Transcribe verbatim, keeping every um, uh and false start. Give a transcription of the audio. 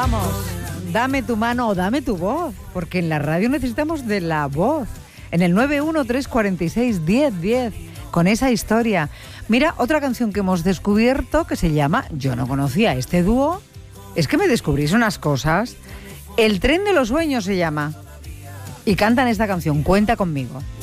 Vamos, dame tu mano o dame tu voz, porque en la radio necesitamos de la voz. En el nueve uno tres cuatro seis, diez diez, con esa historia. Mira, otra canción que hemos descubierto que se llama, yo no conocía este dúo, es que me descubrís unas cosas. El tren de los sueños se llama. Y cantan esta canción, Cuenta conmigo.